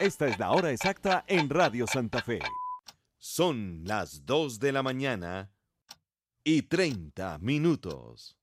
Esta es la hora exacta en Radio Santa Fe. Son las 2 de la mañana y 30 minutos.